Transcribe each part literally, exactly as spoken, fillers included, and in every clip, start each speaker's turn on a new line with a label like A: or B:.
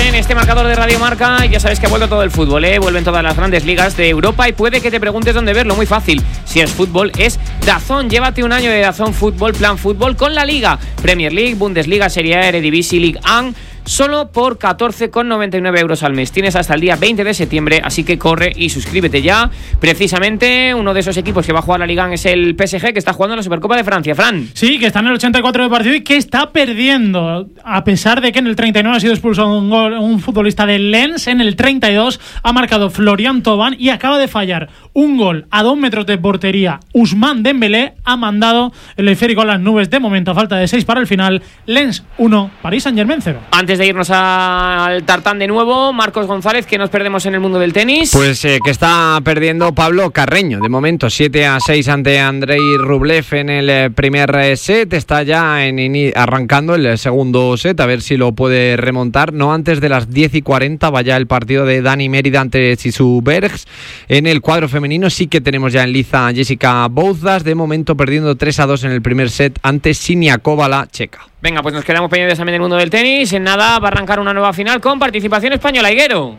A: en este marcador de Radio Marca. Ya sabes que ha vuelto todo el fútbol, ¿eh? Vuelven todas las grandes ligas de Europa y puede que te preguntes dónde verlo. Muy fácil. Si es fútbol, es DAZN. Llévate un año de DAZN Fútbol, Plan Fútbol con la Liga. Premier League, Bundesliga, Serie A, Eredivisie, Ligue uno. Solo por catorce con noventa y nueve euros al mes. Tienes hasta el día veinte de septiembre, así que corre y suscríbete ya. Precisamente uno de esos equipos que va a jugar la Liga es el P S G, que está jugando la Supercopa de Francia. Fran.
B: Sí, que está en el ochenta y cuatro de partido y que está perdiendo, a pesar de que en el treinta y nueve ha sido expulsado un, gol, un futbolista del Lens. En el treinta y dos ha marcado Florian Thauvin y acaba de fallar un gol a dos metros de portería. Ousmane Dembélé ha mandado el esférico a las nubes. De momento, a falta de seis para el final. Lens uno, Paris Saint-Germain cero.
A: Antes de irnos al tartán de nuevo, Marcos González, que nos perdemos en el mundo del tenis.
C: Pues eh, que está perdiendo Pablo Carreño. De momento, siete a seis ante Andrei Rublev en el eh, primer eh, set. Está ya en, in, arrancando el segundo set, a ver si lo puede remontar. No antes de las diez y cuarenta vaya el partido de Dani Mérida ante Sisu Bergs. En el cuadro femenino sí que tenemos ya en liza a Jessica Bouzas. De momento perdiendo tres a dos en el primer set ante Siniakova, la checa.
A: Venga, pues nos quedamos pendientes también del mundo del tenis. En nada va a arrancar una nueva final con participación española. Higuero.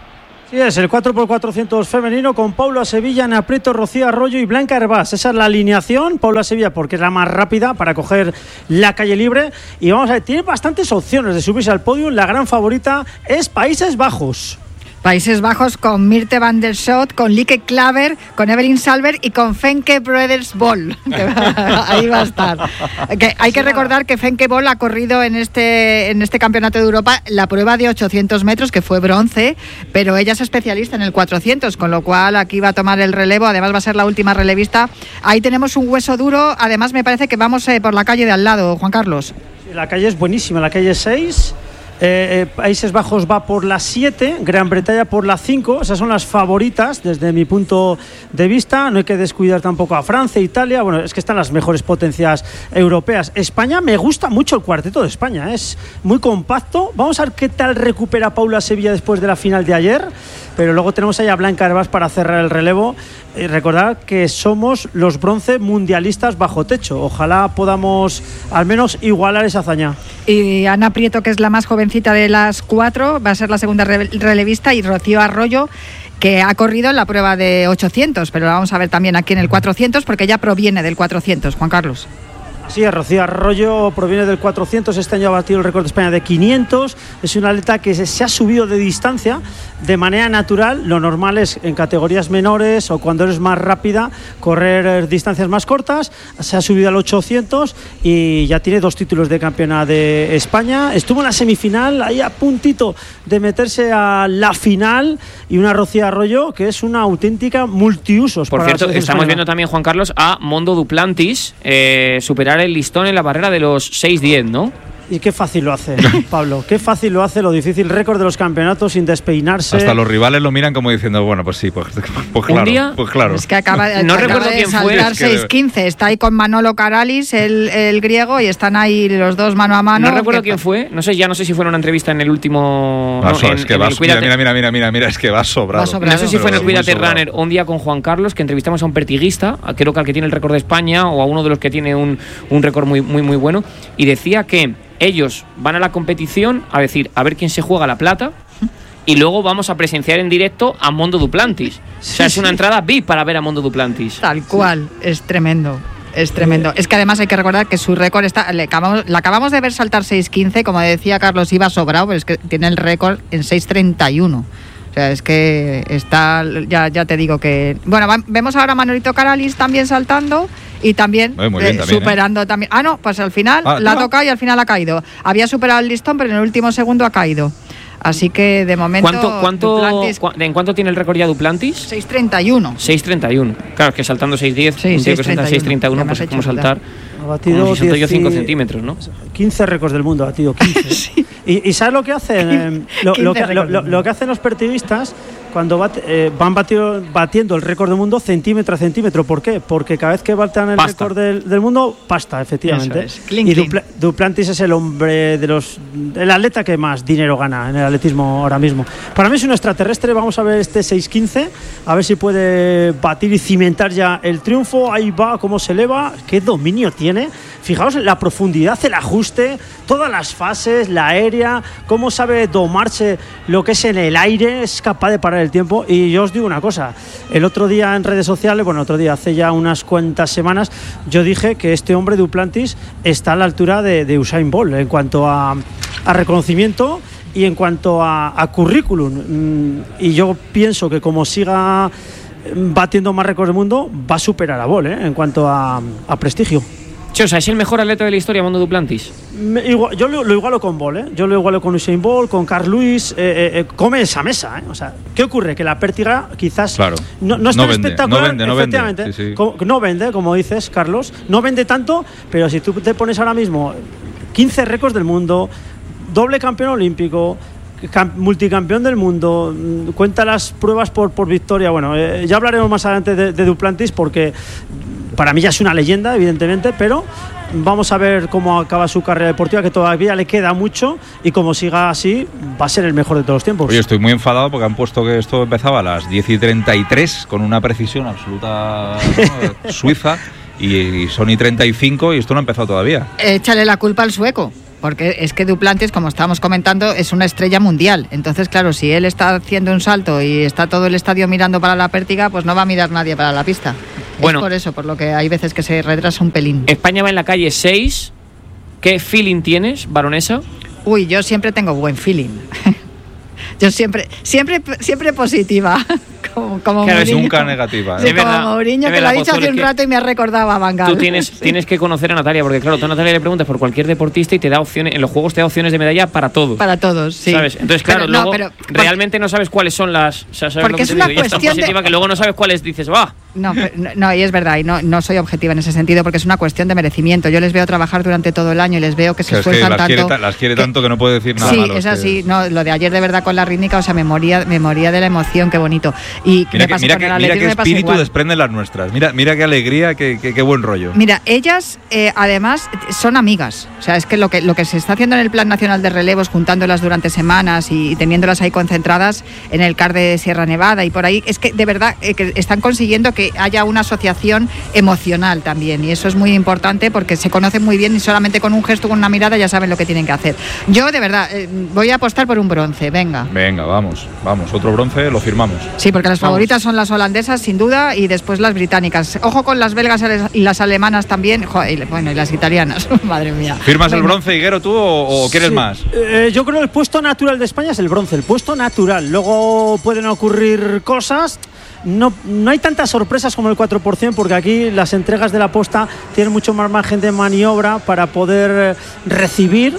D: Sí, es el cuatro por cuatrocientos femenino con Paula Sevilla, Ana Prieto, Rocío Arroyo y Blanca Hervás. Esa es la alineación. Paula Sevilla porque es la más rápida para coger la calle libre. Y vamos a ver, tiene bastantes opciones de subirse al podio. La gran favorita es Países Bajos.
E: Países Bajos con Mirte van der Schot, con Lieke Klaver, con Evelyn Salver y con Femke Brothers Ball. Ahí va a estar. Que hay que recordar que Femke Ball ha corrido en este, en este campeonato de Europa la prueba de ochocientos metros, que fue bronce, pero ella es especialista en el cuatrocientos, con lo cual aquí va a tomar el relevo. Además va a ser la última relevista. Ahí tenemos un hueso duro. Además me parece que vamos eh, por la calle de al lado, Juan Carlos.
D: La calle es buenísima, la calle seis. Eh, eh, Países Bajos va por la siete, Gran Bretaña por la cinco. Esas son las favoritas desde mi punto de vista. No hay que descuidar tampoco a Francia, Italia. Bueno, es que están las mejores potencias europeas. España, me gusta mucho el cuarteto de España, es muy compacto. Vamos a ver qué tal recupera Paula Sevilla después de la final de ayer. Pero luego tenemos ahí a Blanca Hervás para cerrar el relevo. Y recordar que somos los bronce mundialistas bajo techo. Ojalá podamos al menos igualar esa hazaña.
E: Y Ana Prieto, que es la más jovencita de las cuatro, va a ser la segunda relevista, y Rocío Arroyo, que ha corrido en la prueba de ochocientos, pero la vamos a ver también aquí en el cuatrocientos, porque ya proviene del cuatrocientos, Juan Carlos.
D: Sí, Rocío Arroyo proviene del cuatrocientos, este año ha batido el récord de España de quinientos, es una atleta que se, se ha subido de distancia de manera natural. Lo normal es en categorías menores o cuando eres más rápida correr distancias más cortas. Se ha subido al ochocientos y ya tiene dos títulos de campeona de España. Estuvo en la semifinal, ahí a puntito de meterse a la final, y una Rocío Arroyo que es una auténtica multiusos.
A: Por
D: para
A: cierto, estamos
D: española.
A: viendo también, Juan Carlos, a Mondo Duplantis eh, superar el listón en la barrera de los seis diez, ¿no?
D: Y qué fácil lo hace, Pablo, qué fácil lo hace, lo difícil, récord de los campeonatos sin despeinarse.
F: Hasta los rivales lo miran como diciendo, bueno, pues sí, pues, pues claro,
A: ¿Un día?
F: pues claro.
E: Es que acaba,
A: No
E: acaba
A: recuerdo
E: de
A: quién fue.
E: saltar
F: Es que-
E: seis quince, está ahí con Manolo Caralis, el, el griego, y están ahí los dos mano a mano.
A: No recuerdo
E: que-
A: quién fue, no sé, ya no sé si fue en una entrevista en el último...
F: Va
A: no,
F: so-
A: en-
F: es que
A: en
F: va,
A: el
F: mira,
A: Cuídate-
F: mira, mira, mira, mira, mira, es que va sobrado.
E: Va sobrado.
A: No sé si fue en el
F: Pero muy
A: Cuídate
F: sobrado.
A: Runner un día con Juan Carlos, que entrevistamos a un pertiguista, a- creo que al que tiene el récord de España o a uno de los que tiene un, un récord muy, muy, muy bueno, y decía que ellos van a la competición a decir a ver quién se juega la plata y luego vamos a presenciar en directo a Mondo Duplantis. O sea, es una entrada V I P para ver a Mondo Duplantis.
E: Tal cual, es tremendo. Es tremendo. Es que además hay que recordar que su récord está. Le acabamos, la acabamos de ver saltar seis quince, como decía Carlos, iba sobrado, pero es que tiene el récord en seis treinta y uno. O sea, es que está. Ya, ya te digo que. Bueno, va, vemos ahora a Manolito Caralis también saltando y también,
F: Muy, muy bien,
E: eh,
F: también,
E: superando ¿eh? también. Ah, no, pues al final
F: Ah,
E: la ha
F: toma.
E: tocado y al final ha caído. Había superado el listón, pero en el último segundo ha caído. Así que de momento.
A: ¿Cuánto, cuánto,
E: Duplantis,
A: cua- ¿En cuánto tiene el récord ya Duplantis?
E: seis treinta y uno.
A: seis treinta y uno. Claro, es que saltando seis diez,
E: Sí,
A: un tío que salta seis treinta y uno,
E: ya me
A: pues
E: has
A: es como
E: hecho
A: saltar.
D: Ha batido
A: Como si salto yo
D: diez
A: cinco
D: y-
A: centímetros, ¿no?
D: quince récords del mundo, ha batido quince. y, y ¿sabes lo que hacen? Eh, lo, lo, que, lo, lo- lo que hacen los pertiguistas cuando bate, eh, van batiendo, batiendo el récord del mundo centímetro a centímetro. ¿Por qué? Porque cada vez que baten el
A: Pasta.
D: récord del, del mundo, pasta, efectivamente.
E: Eso es. Clean,
D: y
E: clean.
D: Dupla- Duplantis es el hombre de los... el atleta que más dinero gana en el atletismo ahora mismo. Para mí es un extraterrestre. Vamos a ver este seis quince, a ver si puede batir y cimentar ya el triunfo. Ahí va, cómo se eleva, qué dominio tiene. Fijaos en la profundidad, el ajuste, todas las fases, la aérea, cómo sabe domarse lo que es en el aire, es capaz de parar el tiempo. Y yo os digo una cosa, el otro día en redes sociales, bueno, otro día, hace ya unas cuantas semanas, yo dije que este hombre Duplantis está a la altura de, de Usain Bolt en cuanto a, a reconocimiento y en cuanto a, a currículum. Mm, y yo pienso que como siga batiendo más récords del mundo, va a superar a Bolt, ¿eh? En cuanto a, a prestigio.
A: Chosa, ¿es el mejor atleta de la historia, Mondo Duplantis?
D: Me, igual, yo lo, lo igualo con Bolt, ¿eh? Yo lo igualo con Usain Bolt, con Carl Lewis. Eh, eh, eh, come esa mesa, ¿eh? O sea, ¿qué ocurre? Que la pértiga quizás
F: Claro.
D: no, no es
F: No
D: tan
F: vende,
D: espectacular.
F: no vende, no vende.
D: efectivamente,
F: Sí, sí.
D: co- no vende, como dices, Carlos. No vende tanto, pero si tú te pones ahora mismo quince récords del mundo, doble campeón olímpico, cam- multicampeón del mundo, mm, cuenta las pruebas por, por victoria. Bueno, eh, ya hablaremos más adelante de, de Duplantis, porque para mí ya es una leyenda, evidentemente, pero vamos a ver cómo acaba su carrera deportiva, que todavía le queda mucho, y como siga así, va a ser el mejor de todos los tiempos.
F: Oye, estoy muy enfadado porque han puesto que esto empezaba a las diez y treinta y tres con una precisión absoluta, ¿no? suiza, y, y son y treinta y cinco y esto no ha empezado todavía.
E: Échale la culpa al sueco. Porque es que Duplantis, como estábamos comentando, es una estrella mundial. Entonces, claro, si él está haciendo un salto y está todo el estadio mirando para la pértiga, pues no va a mirar nadie para la pista.
A: Bueno.
E: Es por eso, por lo que hay veces que se retrasa un pelín.
A: España va en la calle seis. ¿Qué feeling tienes, baronesa?
E: Uy, yo siempre tengo buen feeling. Yo siempre, siempre, siempre positiva. Como, como
A: Claro, es
E: Mourinho.
F: Nunca negativa.
E: Sí,
F: ¿eh?
A: Es
E: como
A: verdad,
E: Mourinho,
A: es
E: que lo
A: verdad,
E: ha dicho
A: Pozuelo,
E: hace un
A: es que
E: rato y me ha recordado a Van Gaal.
A: Tú tienes,
E: Sí.
A: tienes que conocer a Natalia, porque claro, tú a Natalia le preguntas por cualquier deportista y te da opciones, en los juegos te da opciones de medalla para todos.
E: Para todos, sí.
A: ¿Sabes? Entonces, claro,
E: Pero no,
A: luego
E: pero-
A: realmente no sabes cuáles son las. O sea, ¿sabes
E: Porque
A: lo que
E: es
A: te
E: una
A: digo? Y es tan
E: cuestión de-
A: positiva que luego no sabes cuáles dices, va.
E: No, pero- no, no, y es verdad, y no, no soy objetiva en ese sentido, porque es una cuestión de merecimiento. Yo les veo trabajar durante todo el año y les veo que se
F: Que es que
E: esfuerzan
F: las quiere,
E: tanto.
F: ta- las quiere
E: que-
F: tanto que no puede decir nada
E: Sí,
F: malo.
E: es
F: que-
E: así. No, lo de ayer de verdad con la rítmica, o sea, me moría, me moría de la emoción, qué bonito. Y
F: Mira
E: me
F: que,
E: pasa
F: mira
E: con
F: que,
E: el
F: mira
E: atletismo,
F: qué
E: me pasa
F: espíritu
E: igual.
F: desprenden las nuestras. Mira, mira qué alegría, qué, qué, qué buen rollo.
E: Mira, ellas eh, además son amigas. O sea, es que lo que lo que se está haciendo en el Plan Nacional de Relevos, juntándolas durante semanas y, y teniéndolas ahí concentradas en el C A R de Sierra Nevada y por ahí, es que de verdad eh, que están consiguiendo que haya una asociación emocional también. Y eso es muy importante porque se conocen muy bien y solamente con un gesto, con una mirada ya saben lo que tienen que hacer. Yo, de verdad, eh, voy a apostar por un bronce. Venga.
F: Venga, vamos, vamos. Otro bronce, lo firmamos.
E: Sí, porque las
A: Vamos.
E: favoritas son las holandesas, sin duda, y después las británicas. Ojo con las belgas y las alemanas también. Joder, y, bueno, y las italianas. Madre mía.
F: ¿Firmas el
E: Venga.
F: bronce, Higuero, tú o, o quieres
D: Sí.
F: más?
D: Eh, yo creo que el puesto natural de España es el bronce, el puesto natural. Luego pueden ocurrir cosas. No, no hay tantas sorpresas como el cuatro por ciento, porque aquí las entregas de la posta tienen mucho más margen de maniobra para poder eh, recibir.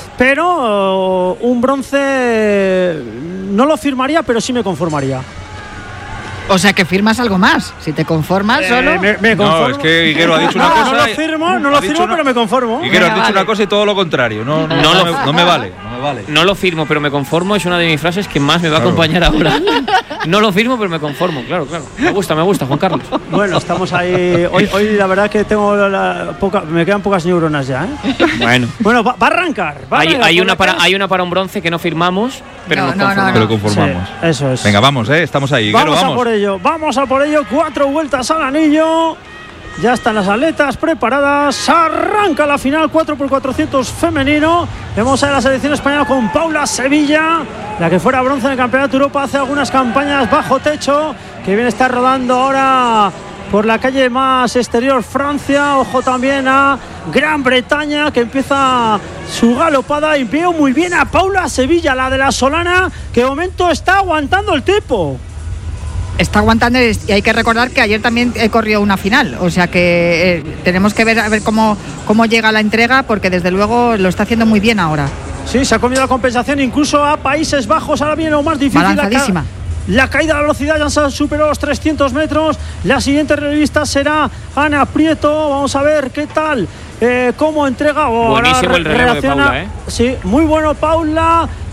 D: Pero eh, un bronce no lo firmaría, pero sí me conformaría.
E: O sea, que firmas algo más. Si te conformas
D: Eh,
E: solo.
D: me, me
F: No,
D: conformo.
F: es que Higuero ha dicho una
D: No,
F: cosa.
D: no lo
F: y-
D: firmo, no
F: ha
D: lo
F: dicho
D: firmo,
F: una-
D: pero me conformo.
F: Higuero, has
E: Venga,
F: dicho
E: vale.
F: una cosa y todo lo contrario. No, no,
A: No
F: no,
A: lo-
F: me, no me vale, no me vale.
A: No lo firmo, pero me conformo. Es una de mis frases que más me va a
F: Claro.
A: acompañar ahora. No lo firmo, pero me conformo. Claro, claro. Me gusta, me gusta, Juan Carlos.
D: Bueno, estamos ahí. Hoy, hoy la verdad que tengo la, la poca, me quedan pocas neuronas ya, ¿eh?
A: Bueno.
D: Bueno, va, va a arrancar. Va a
A: Hay,
D: arrancar
A: hay
D: por
A: una
D: la
A: para,
D: calle.
A: hay una para un bronce que no firmamos, pero
E: No,
A: nos
E: no, no,
A: conformamos.
F: Pero conformamos.
D: Sí, eso es.
F: Venga, vamos, eh, estamos ahí. Higuero,
D: vamos,
F: vamos.
D: a por ello, vamos a por ello. Cuatro vueltas al anillo. Ya están las atletas preparadas. Arranca la final cuatro por cuatrocientos femenino. Vemos a la selección española con Paula Sevilla, la que fuera bronce en el Campeonato de Europa hace algunas campañas bajo techo, que viene a estar rodando ahora por la calle más exterior Francia. Ojo también a Gran Bretaña, que empieza su galopada, y veo muy bien a Paula Sevilla, la de la Solana, que de momento está aguantando el tipo.
E: Está aguantando y hay que recordar que ayer también eh, corrió una final. O sea que eh, tenemos que ver a ver cómo, cómo llega la entrega, porque desde luego lo está haciendo muy bien ahora.
D: Sí, se ha comido la compensación incluso a Países Bajos. Ahora viene lo más difícil.
E: Balanzadísima.
D: La, ca- la caída de la velocidad, ya se superó los trescientos metros. La siguiente relevista será Ana Prieto. Vamos a ver qué tal, eh, cómo entrega. Oh, ahora
A: Buenísimo el relevo de
D: reacciona.
A: Paula, ¿eh?
D: Sí, muy bueno Paula.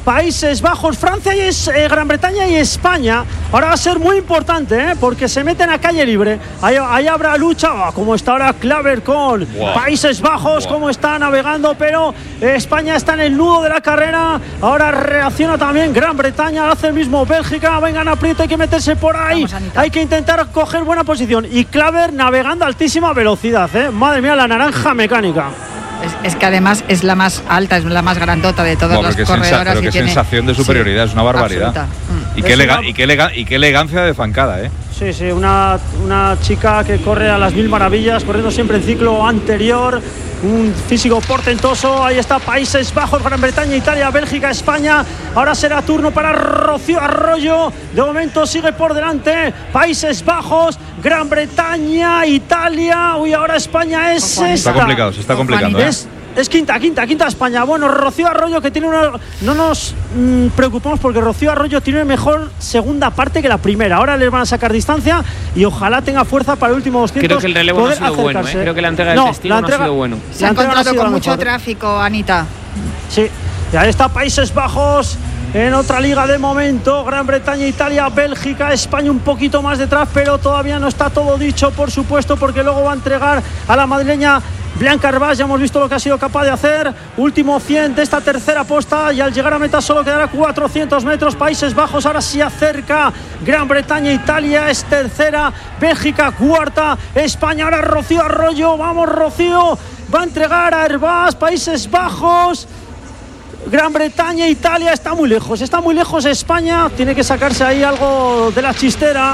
D: Países Bajos, Francia y es, eh, Gran Bretaña y España. Ahora va a ser muy importante, ¿eh? Porque se meten a calle libre. Ahí, ahí habrá lucha, oh, como está ahora Klaver con wow. Países Bajos, wow. Como está navegando, pero eh, España está en el nudo de la carrera. Ahora reacciona también Gran Bretaña, hace el mismo Bélgica. Vengan, aprieta, hay que meterse por ahí. Vamos, hay que intentar coger buena posición. Y Klaver navegando a altísima velocidad, ¿eh? Madre mía, la naranja mecánica.
E: Es, es que además es la más alta, es la más grandota de todas bueno, las corredoras.
F: Pero qué sensación de superioridad, sí, es una barbaridad. Mm. Y, qué elega- una... y, qué elega- y qué elegancia de zancada, ¿eh?
D: Sí, sí, una, una chica que corre a las mil maravillas, corriendo siempre en ciclo anterior. Un físico portentoso. Ahí está Países Bajos, Gran Bretaña, Italia, Bélgica, España. Ahora será turno para Rocío Arroyo. De momento sigue por delante Países Bajos, Gran Bretaña, Italia. Uy, ahora España es
F: esta.
D: Está
F: complicado, se está complicando, ¿eh?
D: Es, es quinta, quinta, quinta España. Bueno, Rocío Arroyo que tiene una... No nos mmm, preocupamos porque Rocío Arroyo tiene mejor segunda parte que la primera. Ahora les van a sacar distancia y ojalá tenga fuerza para el último doscientos.
A: Creo que el relevo no ha sido bueno, ¿eh? Creo que la entrega del no, testigo entrega, no ha sido bueno.
E: Se ha encontrado con mucho mejor. tráfico, Anita.
D: Sí, y ahí está Países Bajos. En otra liga de momento, Gran Bretaña, Italia, Bélgica, España un poquito más detrás, pero todavía no está todo dicho, por supuesto, porque luego va a entregar a la madrileña Blanca Herbás. Ya hemos visto lo que ha sido capaz de hacer. Último cien de esta tercera posta y al llegar a meta solo quedará cuatrocientos metros. Países Bajos ahora sí acerca. Gran Bretaña, Italia es tercera. Bélgica cuarta. España ahora Rocío Arroyo. Vamos Rocío. Va a entregar a Herbás. Países Bajos. Gran Bretaña, Italia está muy lejos. Está muy lejos España. Tiene que sacarse ahí algo de la chistera.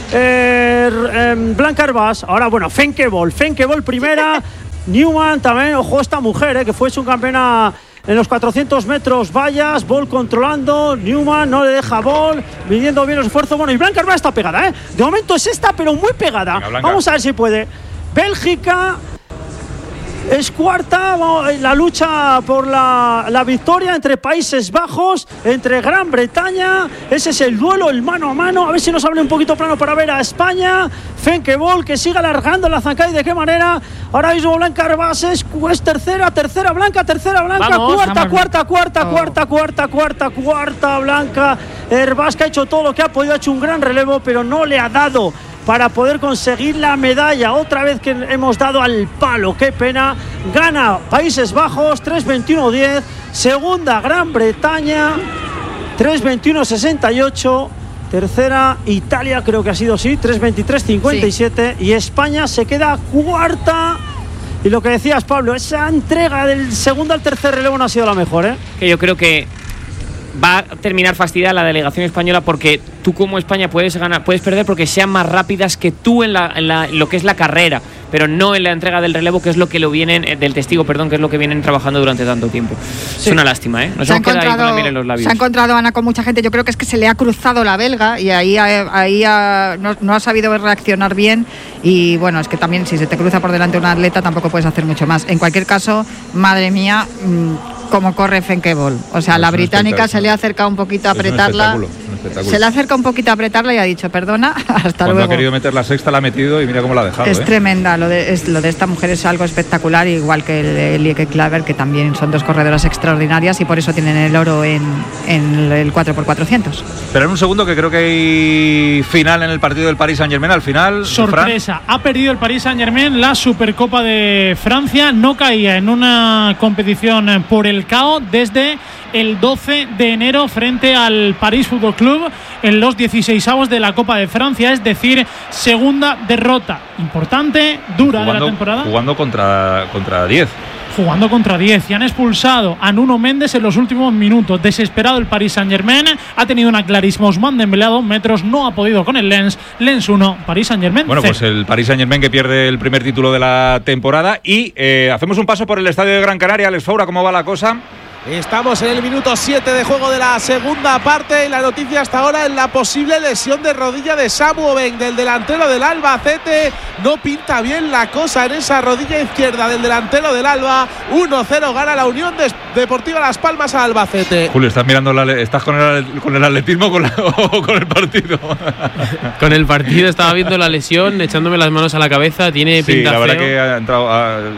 D: Eh, eh, Blanca Herbás. Ahora bueno, Fenkebol. Fenkebol primera. Newman también, ojo esta mujer, eh, que fue subcampeona en los cuatrocientos metros vallas. Bol controlando, Newman no le deja Bol, midiendo bien los esfuerzos. Bueno, y Blanca Herbás está pegada, ¿eh? De momento es esta, pero muy pegada. Venga, vamos a ver si puede. Bélgica es cuarta, la lucha por la, la victoria entre Países Bajos, entre Gran Bretaña. Ese es el duelo, el mano a mano. A ver si nos abre un poquito plano para ver a España. Fenkebol que sigue alargando la zancada. ¿Y de qué manera? Ahora mismo Blanca Herbás es, es tercera, tercera Blanca, tercera Blanca, vamos, cuarta, vamos. cuarta, cuarta, oh. cuarta, cuarta, cuarta, cuarta Blanca Herbás, que ha hecho todo lo que ha podido, ha hecho un gran relevo, pero no le ha dado para poder conseguir la medalla. Otra vez que hemos dado al palo, qué pena. Gana Países Bajos, tres veintiuno diez. Segunda Gran Bretaña, tres veintiuno sesenta y ocho. Tercera Italia, creo que ha sido sí, tres veintitrés cincuenta y siete. Sí. Y España se queda cuarta. Y lo que decías, Pablo, esa entrega del segundo al tercer relevo no ha sido la mejor, ¿eh?
A: Que yo creo que va a terminar fastidiada la delegación española, porque tú como España puedes ganar, puedes perder porque sean más rápidas que tú en, la, en, la, en lo que es la carrera, pero no en la entrega del relevo, que es lo que lo vienen del testigo, perdón, que es lo que vienen trabajando durante tanto tiempo. Sí. Es una lástima, ¿eh? Nos
E: se, ha
A: hemos quedado ahí con la miel en
E: los
A: labios.
E: Se ha encontrado Ana con mucha gente. Yo creo que es que se le ha cruzado la belga y ahí, ahí ha, no, no ha sabido reaccionar bien. Y bueno, es que también si se te cruza por delante un atleta tampoco puedes hacer mucho más. En cualquier caso, madre mía, mmm, como corre Fenkebol. O sea, no, la británica se le ha acercado un poquito a apretarla. Se le acerca un poquito a apretarla y ha dicho, perdona, hasta
F: Cuando
E: luego.
F: ha querido meter la sexta la ha metido y mira cómo la ha dejado.
E: Es
F: ¿eh?
E: tremenda, lo de, es, lo de esta mujer es algo espectacular, igual que el, el Lieke Klaver, que también son dos corredoras extraordinarias y por eso tienen el oro en, en el cuatro por cuatrocientos.
F: Pero en un segundo, que creo que hay final en el partido del Paris Saint-Germain. Al final,
B: sorpresa, Fran. Ha perdido el Paris Saint-Germain la Supercopa de Francia. No caía en una competición por el K O desde el doce de enero frente al París Fútbol Club en los dieciseisavos de la Copa de Francia, es decir, segunda derrota importante, dura
F: jugando,
B: de la temporada.
F: Jugando contra contra diez.
B: Jugando contra diez y han expulsado a Nuno Méndez en los últimos minutos. Desesperado el Paris Saint-Germain, ha tenido una clarísima Ousmane Dembélé a dos metros, no ha podido con el Lens. Lens uno, Paris Saint-Germain
F: Bueno,
B: cero.
F: Pues el Paris Saint-Germain que pierde el primer título de la temporada. Y eh, hacemos un paso por el estadio de Gran Canaria. Alex Faura, ¿cómo va la cosa?
G: Estamos en el minuto siete de juego de la segunda parte y la noticia hasta ahora es la posible lesión de rodilla de Samu Oben, del delantero del Albacete. No pinta bien la cosa en esa rodilla izquierda del delantero del Alba. uno cero gana la Unión Deportiva Las Palmas al Albacete.
F: Julio, ¿estás mirando la, estás con el, con el atletismo con la, o con el partido?
H: Con el partido, estaba viendo la lesión, echándome las manos a la cabeza. Tiene
F: sí,
H: pinta
F: la verdad
H: feo.
F: que ha entrado... A,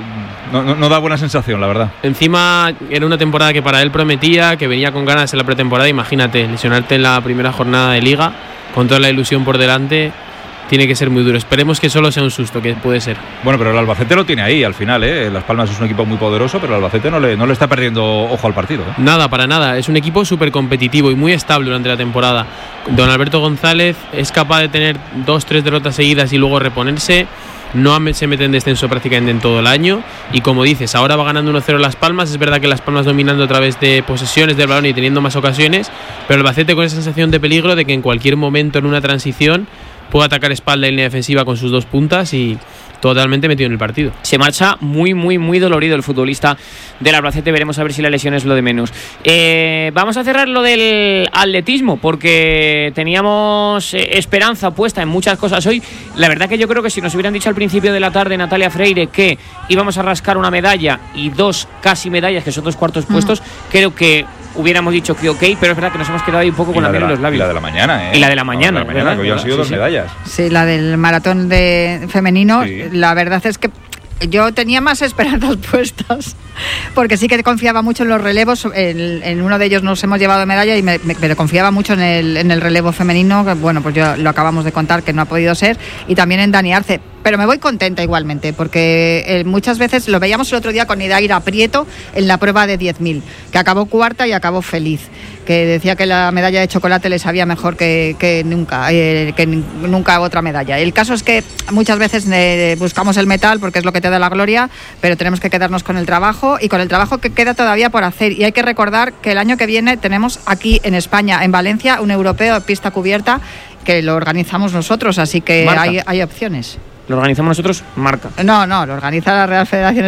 F: no, no, no da buena sensación, la verdad.
H: Encima era una temporada que para él prometía, que venía con ganas en la pretemporada. Imagínate, lesionarte en la primera jornada de Liga, con toda la ilusión por delante, tiene que ser muy duro. Esperemos que solo sea un susto, que puede ser.
F: Bueno, pero el Albacete lo tiene ahí al final, ¿eh? Las Palmas es un equipo muy poderoso, pero el Albacete no le, no le está perdiendo ojo al partido, ¿eh?
H: Nada, para nada. Es un equipo súper competitivo y muy estable durante la temporada. Don Alberto González es capaz de tener dos, tres derrotas seguidas y luego reponerse. No se mete en descenso prácticamente en todo el año. Y como dices, ahora va ganando uno cero Las Palmas. Es verdad que Las Palmas dominando a través de posesiones del balón y teniendo más ocasiones, pero el Albacete con esa sensación de peligro de que en cualquier momento en una transición puede atacar espalda y línea defensiva con sus dos puntas y totalmente metido en el partido.
A: Se marcha muy, muy, muy dolorido el futbolista del Albacete. Veremos a ver si la lesión es lo de menos. Eh, vamos a cerrar lo del atletismo, porque teníamos eh, esperanza puesta en muchas cosas hoy. La verdad que yo creo que si nos hubieran dicho al principio de la tarde, Natalia Freire, que íbamos a rascar una medalla y dos casi medallas, que son dos cuartos mm. puestos, creo que hubiéramos dicho que ok, pero es verdad que nos hemos quedado ahí un poco con la miel en los labios.
F: Y la de la mañana, ¿eh?
A: Y la de la mañana.
F: No, la de la mañana, que hoy han sido sí, dos sí. medallas.
E: Sí, la del maratón de femenino. Sí. La verdad es que yo tenía más esperanzas puestas, porque sí que confiaba mucho en los relevos. En, en uno de ellos nos hemos llevado medalla, y me, me, pero confiaba mucho en el, en el relevo femenino, que bueno, pues yo lo acabamos de contar que no ha podido ser, y también en Dani Arce. Pero me voy contenta igualmente, porque eh, muchas veces lo veíamos el otro día con Idaira Prieto en la prueba de diez mil, que acabó cuarta y acabó feliz, que decía que la medalla de chocolate le sabía mejor que, que nunca eh, que nunca otra medalla. El caso es que muchas veces eh, buscamos el metal porque es lo que te da la gloria, pero tenemos que quedarnos con el trabajo y con el trabajo que queda todavía por hacer. Y hay que recordar que el año que viene tenemos aquí en España, en Valencia, un europeo de pista cubierta que lo organizamos nosotros, así que hay, hay opciones.
A: ¿Lo organizamos nosotros? Marca.
E: No, no, lo organiza la Real Federación